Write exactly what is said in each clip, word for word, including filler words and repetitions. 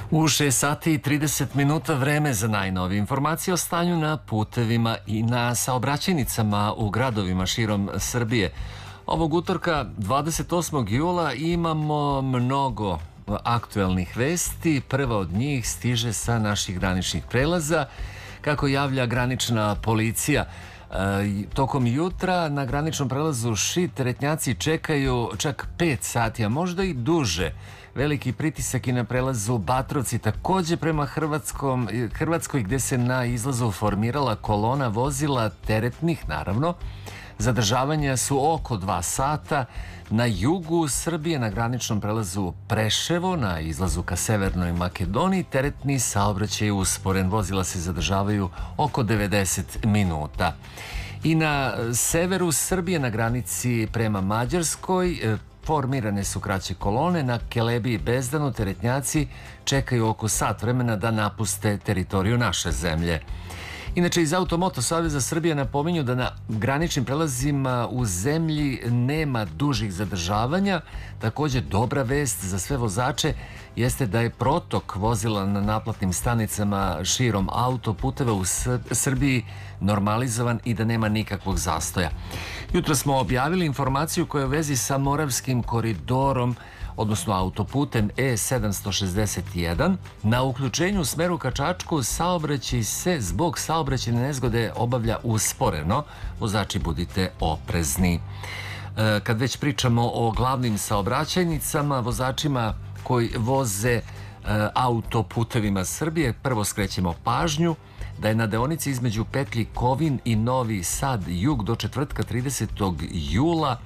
U šest sati i trideset minuta vreme za najnovije informacije o stanju na putevima i na saobraćajnicama u gradovima širom Srbije. Ovog utorka, dvadeset osmog jula, imamo mnogo aktuelnih vesti. Prva od njih stiže sa naših graničnih prelaza. Kako javlja granična policija, tokom jutra na graničnom prelazu Šid teretnjaci čekaju čak pet sati, a možda i duže. Veliki pritisak i na prelazu Batrovci, također prema Hrvatskom, Hrvatskoj, gdje se na izlazu formirala kolona vozila teretnih, naravno. Zadržavanja su oko dva sata. Na jugu Srbije, na graničnom prelazu Preševo, na izlazu ka Severnoj Makedoniji, teretni saobraćaj je usporen. Vozila se zadržavaju oko devedeset minuta. I na severu Srbije, na granici prema Mađarskoj, formirane su kraće kolone. Na Kelebi i Bezdanu teretnjaci čekaju oko sat vremena da napuste teritoriju naše zemlje. Inače, iz Automoto Saveza Srbije napominju da na graničnim prelazima u zemlji nema dužih zadržavanja. Također, dobra vest za sve vozače jeste da je protok vozila na naplatnim stanicama širom autoputeva u Srbiji normalizovan i da nema nikakvog zastoja. Jutro smo objavili informaciju koja je u vezi sa Moravskim koridorom, odnosno autoputem E sedamsto šezdeset jedan. Na uključenju u smeru ka Čačku saobraćaj se zbog saobraćajne nezgode obavlja usporeno. Vozači, budite oprezni. Kad već pričamo o glavnim saobraćajnicama, vozačima koji voze autoputevima Srbije, prvo skrećemo pažnju da je na deonici između petlji Kovin i Novi Sad jug do četvrtka tridesetog jula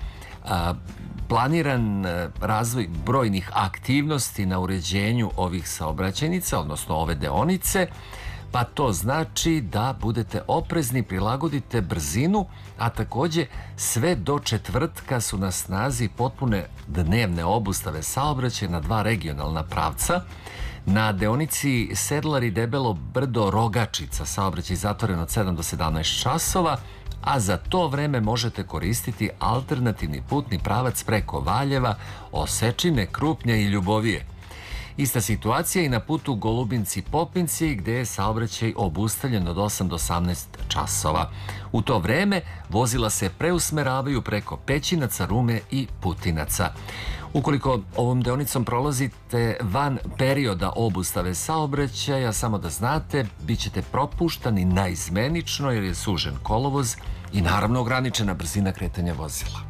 planiran razvoj brojnih aktivnosti na uređenju ovih saobraćajnica, odnosno ove deonice, pa to znači da budete oprezni, prilagodite brzinu, a također sve do četvrtka su na snazi potpune dnevne obustave saobraćaja na dva regionalna pravca. Na deonici Sedlari Debelo Brdo Rogačica saobraćaj zatvoren od sedam do sedamnaest časova, a za to vreme možete koristiti alternativni putni pravac preko Valjeva, Osečine, Krupnja i Ljubovije. Ista situacija i na putu Golubinci-Popinci, gdje je saobraćaj obustavljen od osam do osamnaest časova. U to vreme vozila se preusmeravaju preko Pećinaca, Rume i Putinaca. Ukoliko ovom deonicom prolazite van perioda obustave saobraćaja, samo da znate, bit ćete propuštani naizmenično jer je sužen kolovoz i naravno ograničena brzina kretanja vozila.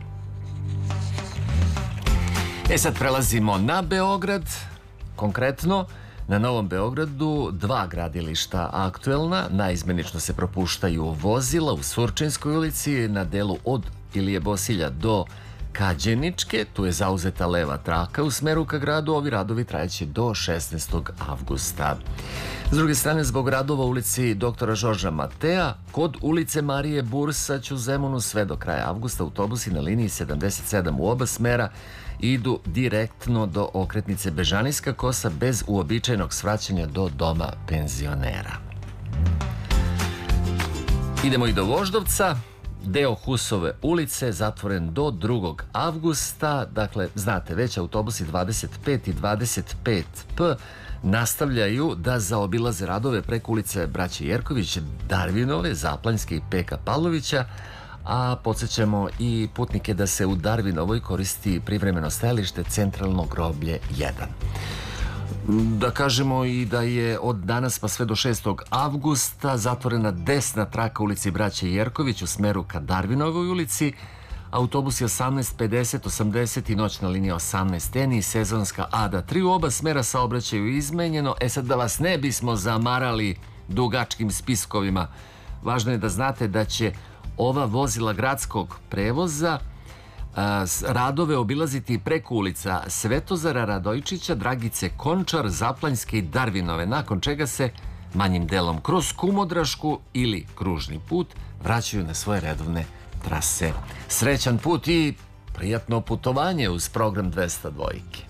E sad prelazimo na Beograd. Konkretno, na Novom Beogradu dva gradilišta aktuelna. Naizmenično se propuštaju vozila u Surčinskoj ulici na delu od Ilije Bosilja do Kađeničke. Tu je zauzeta leva traka u smeru ka gradu. Ovi radovi trajeće do šesnaestog avgusta. S druge strane, zbog radova u ulici doktora Žorža Matea, kod ulice Marije Bursać u Zemunu sve do kraja avgusta autobusi na liniji sedamdeset sedam u oba smera idu direktno do okretnice Bežanijska kosa bez uobičajenog svraćanja do doma penzionera. Idemo i do Voždovca. Deo Husove ulice zatvoren do drugog avgusta. Dakle, znate, već autobusi dvadeset pet i dvadeset pet P nastavljaju da zaobilaze radove preko ulice Braće Jerković, Darvinove, Zaplanjske i Peka Pavlovića, a podsjećamo i putnike da se u Darvinovoj koristi privremeno stajalište Centralno groblje jedan. Da kažemo i da je od danas pa sve do šestog avgusta zatvorena desna traka ulici Braće Jerković u smeru ka Darvinovoj ulici. Autobusi osamnaest pedeset, osamdeset i noćna linija osamnaest N i sezonska Ada tri u oba smera saobraćaju izmenjeno. E sad, da vas ne bismo zamarali dugačkim spiskovima, važno je da znate da će ova vozila gradskog prevoza radove obilaziti preko ulica Svetozara Radojčića, Dragice Končar, Zaplanjske i Darvinove, nakon čega se manjim delom kroz Kumodrašku ili kružni put vraćaju na svoje redovne trase. Srećan put i prijatno putovanje uz program dvesta dva.